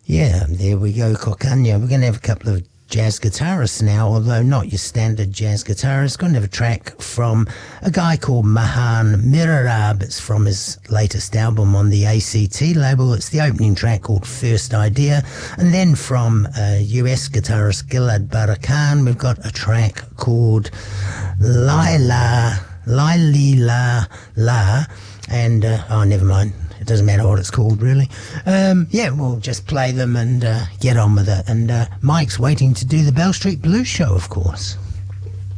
Yeah, there we go, Kokanya. We're going to have a couple of jazz guitarists now, although not your standard jazz guitarist. Going to have a track from a guy called Mahan Mirarab. It's from his latest album on the ACT label. It's the opening track called First Idea. And then from US guitarist Gilad Barakan, we've got a track called Laila La. And, never mind. It doesn't matter what it's called, really. We'll just play them and get on with it. And Mike's waiting to do the Bell Street Blues show, of course.